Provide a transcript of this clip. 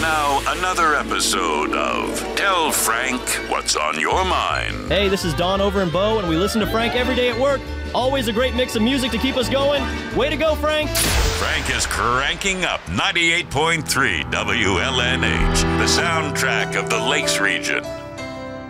now another episode of Tell Frank What's on Your Mind. Hey, this is Don over in Bow, and we listen to Frank every day at work. Always a great mix of music to keep us going. Way to go, Frank. Frank is cranking up 98.3 WLNH, the soundtrack of the Lakes region.